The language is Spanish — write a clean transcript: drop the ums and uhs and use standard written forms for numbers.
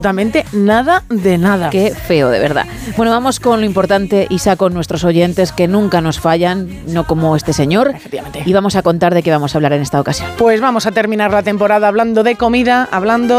absolutamente nada de nada. Qué feo, de verdad. Bueno, vamos con lo importante, Isa, con nuestros oyentes que nunca nos fallan, no como este señor. Efectivamente. Y vamos a contar de qué vamos a hablar en esta ocasión. Pues vamos a terminar la temporada hablando de comida, hablando